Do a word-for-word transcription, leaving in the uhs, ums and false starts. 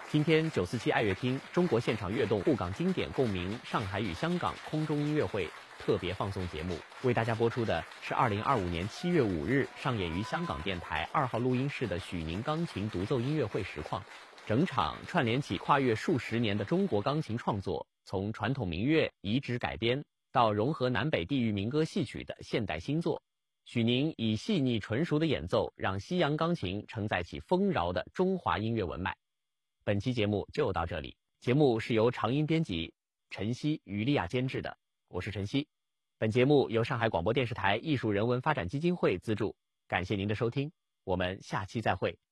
今天九四七爱乐厅中国现场乐动沪港经典共鸣上海与香港空中音乐会特别放送节目，为大家播出的是二零二五年七月五日上演于香港电台二号录音室的许宁钢琴独奏音乐会实况。整场串联起跨越数十年的中国钢琴创作，从传统民乐移植改编到融合南北地域民歌戏曲的现代新作。许宁以细腻纯熟的演奏，让西洋钢琴承载起丰饶的中华音乐文脉。本期节目就到这里，节目是由长音编辑陈曦、于丽亚监制的，我是陈曦。本节目由上海广播电视台艺术人文发展基金会资助，感谢您的收听，我们下期再会。